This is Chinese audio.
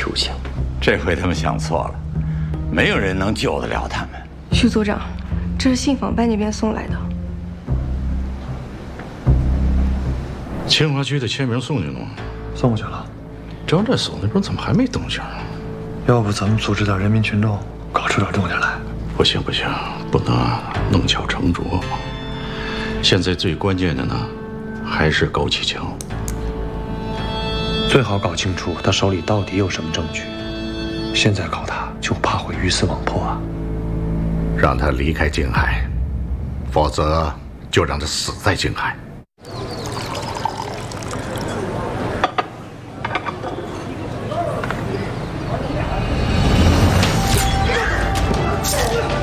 属性。 这回他们想错了，没有人能救得了他们。 徐组长，这是信访办那边送来的。 清华区的签名送去了吗？ 送过去了。 张占所那边怎么还没动静啊？ 要不咱们组织点人民群众，搞出点动静来？ 不行不行，不能弄巧成拙。现在最关键的呢，还是高启强。 最好搞清楚他手里到底有什么证据。现在搞他，就怕会鱼死网破啊！ 让他离开静海，否则就让他死在静海。